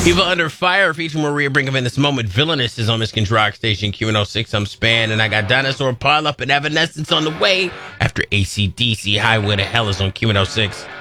People Under Fire featuring Maria Brinkman in this moment. Villainous is on Michigan's Rock Station, Q106. I'm Span, and I got Dinosaur Pile Up and Evanescence on the way after AC/DC. Highway to Hell is on Q106.